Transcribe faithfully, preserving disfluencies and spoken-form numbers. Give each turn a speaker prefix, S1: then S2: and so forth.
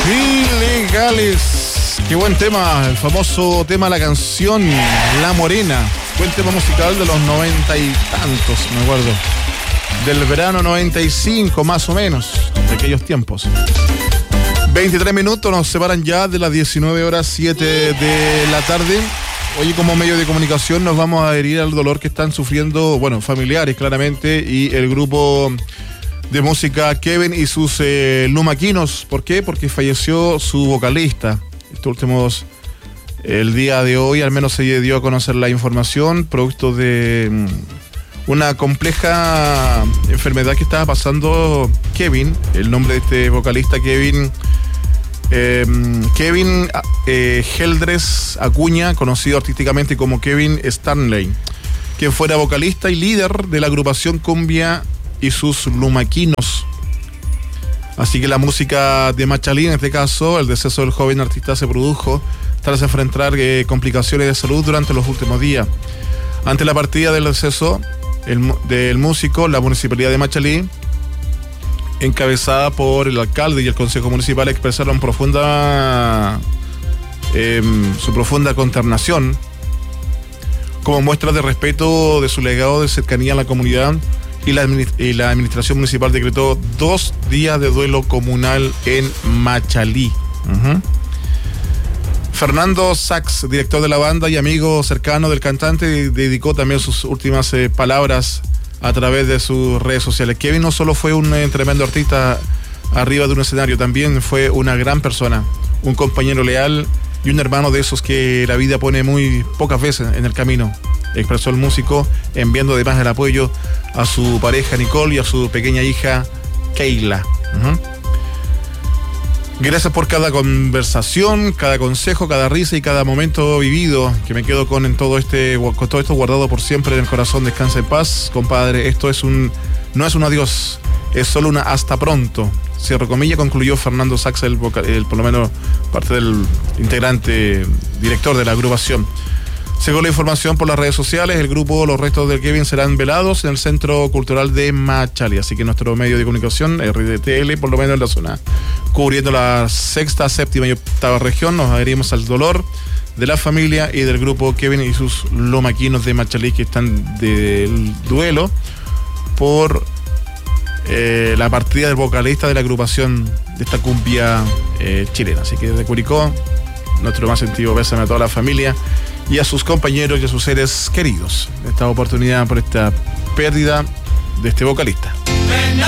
S1: Ilegales. Qué buen tema, el famoso tema, la canción La Morena. Buen tema musical de los noventa y tantos, me acuerdo. Del verano noventa y cinco, más o menos, de aquellos tiempos. veintitrés minutos nos separan ya de las diecinueve horas siete de la tarde. Hoy, como medio de comunicación, nos vamos a adherir al dolor que están sufriendo, bueno, familiares claramente, y el grupo de música Kevin y sus eh, lumaquinos. ¿Por qué? Porque falleció su vocalista. Estos últimos, el día de hoy al menos se dio a conocer la información, producto de um, una compleja enfermedad que estaba pasando Kevin, el nombre de este vocalista Kevin, eh, Kevin eh, Geldres Acuña, conocido artísticamente como Kevin Stanley, quien fuera vocalista y líder de la agrupación Cumbia y sus lumaquinos. Así que la música de Machalí, en este caso, el deceso del joven artista se produjo tras enfrentar eh, complicaciones de salud durante los últimos días. Ante la partida del deceso el, del músico, la municipalidad de Machalí, encabezada por el alcalde y el consejo municipal, expresaron profunda eh, su profunda consternación como muestra de respeto de su legado de cercanía a la comunidad. Y la, y la administración municipal decretó dos días de duelo comunal en Machalí. Uh-huh. Fernando Sachs, director de la banda y amigo cercano del cantante, dedicó también sus últimas eh, palabras a través de sus redes sociales. Kevin no solo fue un eh, tremendo artista arriba de un escenario, también fue una gran persona, un compañero leal y un hermano de esos que la vida pone muy pocas veces en el camino, expresó el músico, enviando además el apoyo a su pareja Nicole y a su pequeña hija Keila. Uh-huh. Gracias por cada conversación, cada consejo, cada risa y cada momento vivido, que me quedo con en todo este, con todo esto guardado por siempre en el corazón. Descansa en paz, compadre. Esto es un, no es un adiós, es solo una hasta pronto. Cierro comillas, concluyó Fernando Sachs, el, vocal, el por lo menos parte del integrante, director de la agrupación. Según la información por las redes sociales, el grupo, los restos del Kevin serán velados en el Centro Cultural de Machalí. Así que nuestro medio de comunicación, R D T L, por lo menos en la zona, cubriendo la sexta, séptima y octava región, nos adherimos al dolor de la familia y del grupo Kevin y sus lumaquinos de Machalí, que están del duelo por eh, la partida del vocalista de la agrupación de esta cumbia eh, chilena. Así que desde Curicó, nuestro más sentido pésame a toda la familia y a sus compañeros y a sus seres queridos. Esta oportunidad por esta pérdida de este vocalista.